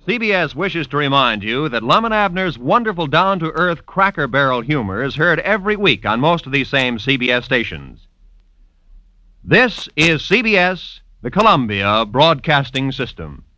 CBS wishes to remind you that Lum and Abner's wonderful down-to-earth Cracker Barrel humor is heard every week on most of these same CBS stations. This is CBS, the Columbia Broadcasting System.